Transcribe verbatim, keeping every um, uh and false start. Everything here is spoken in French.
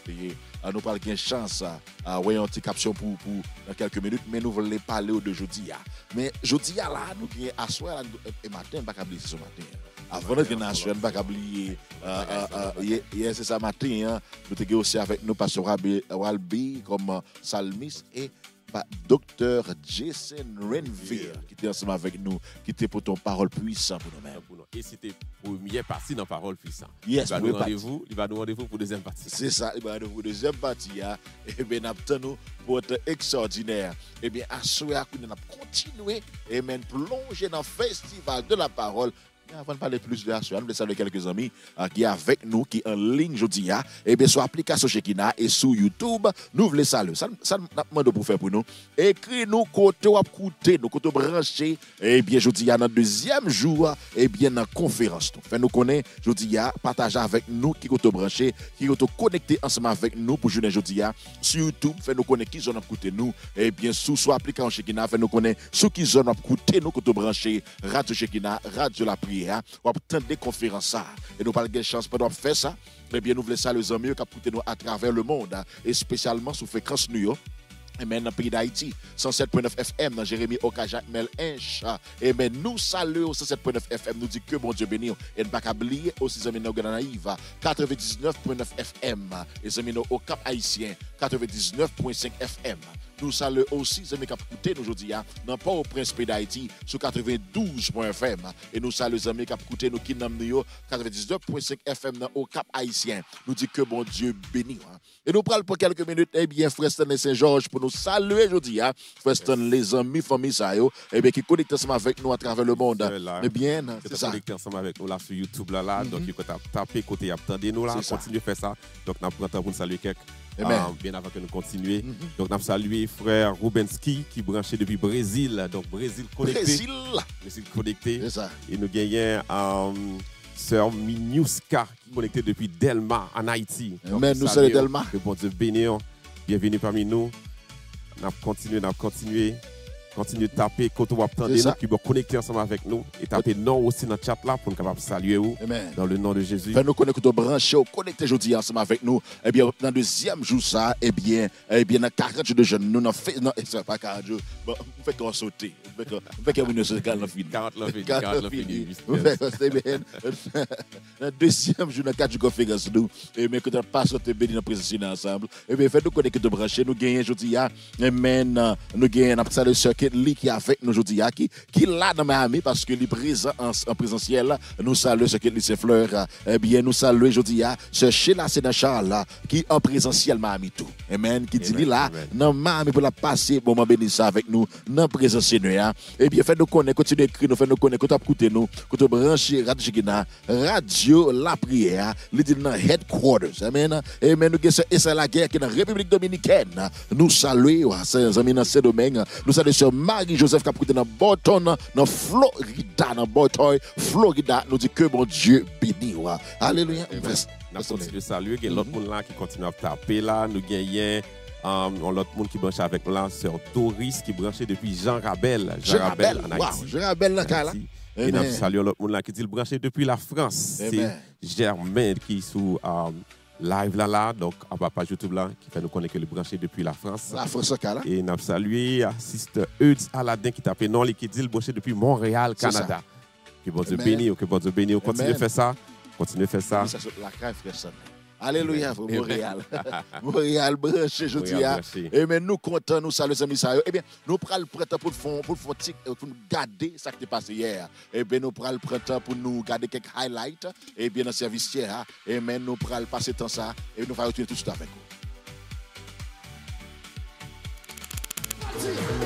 Et, uh, nous parlons de chance, uh, ouais, une petite caption pour, pour dans quelques minutes, mais nous voulons parler de jeudi. Mais jeudi, là, nous avons à soir et matin, pas oublier ce matin. Avant de nous assurer, pas oublier, hier, c'est ça matin, nous avons aussi avec nous, Pasteur Walby, comme salmiste et docteur Jason Renville, yeah, qui était ensemble avec nous, qui était pour ton parole puissant pour nous-mêmes. Et c'était première partie dans parole puissant. Yes, il va nous rendez-vous, il va nous rendez-vous pour deuxième partie. C'est ça, il va nous rendez-vous pour deuxième partie. Et bien, nous pour être extraordinaire. Et bien, à ce moment-là, nous allons continuer et même plonger dans le festival de la parole. Avant de parler plus de la soirée, nous allons saluer quelques amis uh, qui sont avec nous, qui sont en ligne aujourd'hui. Et bien, sur l'application Shekina et sur YouTube, nous voulons saluer. Ça, ça nous demande pour faire pour nous. Écris-nous, côté ou côté, nous côté branché. Et bien, aujourd'hui, dans le deuxième jour, et bien, dans la conférence. Fais-nous connaître, aujourd'hui, partagez avec nous qui côté branché, qui côté connecté ensemble avec nous pour jouer aujourd'hui. Sur YouTube, fais-nous connaître qui sont côté nous. Et bien, sous sur l'application Shekina, fais-nous connaître ceux qui sont côté nous, côté branché, Radio Shekina, Radio La Prière. On va attendre des conférences et nous parlons de chance pour faire ça. Eh bien, nous voulons ça les amis qui écoutent nous à travers le monde et spécialement sur fréquence New York. Et même dans le pays d'Haïti, cent sept point neuf F M, dans Jérémy Okaja, Mel Inch. Et bien, nous saluons cent sept point neuf F M, nous dit que bon Dieu béni. Et nous ne pas oublier aussi, amis, nous naïve, quatre-vingt-dix-neuf point neuf F M. Et amis, au Cap Haïtien, quatre-vingt-dix-neuf point cinq F M. Nous saluons aussi les amis qui écoutent nous aujourd'hui dans Port-au-Prince pays d'Haïti sur quatre-vingt-douze point F M. Et nous saluons les amis qui écoutent nous qui nous quatre-vingt-dix-neuf point cinq F M au Cap Haïtien. Nous dit que bon Dieu béni. Et nous parlons pour quelques minutes, eh bien, Freston et Saint-Georges pour nous saluer aujourd'hui. Freston, les amis, famille, ça, eh bien, qui connectent ensemble avec nous à travers le monde. Eh bien, c'est ça. Connectés ensemble avec nous là sur YouTube là, là. Mm-hmm. Donc, il faut taper côté, attendez nous là, continuez à faire ça. Donc, nous avons pour nous saluer quelques. Euh, bien avant que nous continuions. Mm-hmm. Donc, nous avons salué frère Rubenski qui est branché depuis Brésil. Donc, Brésil connecté. Brésil. Brésil connecté. C'est ça. Et nous gagnons euh, sœur Minuska qui est connectée depuis Delma en Haïti. Amen, nous sommes Delma. Que bon Dieu bénisse. Bienvenue parmi nous. Nous avons continué, nous avons continué. Continuez de taper quand on va attendre nous qui vont connecter ensemble avec nous et taper non aussi dans le chat là pour nous capable saluer vous dans le nom de Jésus. Nous connecter brancher connecter aujourd'hui ensemble avec nous. Eh bien dans le deuxième jour ça eh bien eh bien dans quarante jours de jeûne nous n'en fait non c'est pas quarante jours. Bon on fait qu'on sauter. On fait on fait qu'on se calme fini. quarante là fini. quarante là fini. On fait c'est bien. Dans le deuxième jour dans quatre jours conférence nous et mais que tu pas sauter béni dans présence ensemble. Eh bien fait nous connecter brancher nous gagner aujourd'hui amen nous gagner n'a pas le qui est avec nous aujourd'hui, qui qui là dans Miami parce que il est présent en, en présentiel. Nous saluons ce qui est Fleur. Eh bien, nous saluons aujourd'hui ce Sheila Sénéchal qui est en présentiel Miami tout. Amen. Qui dit là dans Miami pour la passer moment béni ça avec nous dans présentiel. Eh bien, faites nous connaître, continuez d'écrire, nous faites nous connaître, quand écouter nous, quand brancher Radio Shekina, Radio La Prière, il dit dans headquarters. Amen. Amen. Nous et c'est la guerre qui est dans la République dominicaine. Nous saluons ces amis dans ce domaine. Nous saluons Marie-Joseph qui a pris dans Bolton, dans Florida, dans Bolton, Florida, nous dit que bon Dieu béni. Alléluia. Nous continuons de saluer. Il y a l'autre monde là qui continue à taper là. Nous gagnons um, l'autre monde qui branche avec nous là, c'est Doris qui branché depuis Jean Rabel. Jean Rabel en Haïti. Jean Rabel là, là. Et nous saluons l'autre monde là qui dit branché depuis la France. C'est Germaine qui est sous um, live là là, donc à ma page YouTube là, qui fait nous connaître que le branché depuis la France. La France, là. Et nous salué Sister Eudes Aladin qui tape non, qui dit le branché depuis Montréal, Canada. Que bon Dieu bénisse, que bon Dieu bénisse. Continuez à faire ça. Continuez à faire ça. Ça la crème frère. Alléluia, Montréal. Montréal branché, je dis. Et mais nous comptons, nous saluons les amis. Eh bien, nous prenons le printemps pour nous pour pour nous garder ça qui est passé hier. Eh bien, nous prenons le printemps pour nous garder quelques highlights. Eh bien, dans le service hier. Et mais nous prenons passer temps ça. Et nous allons retourner tout de suite avec vous.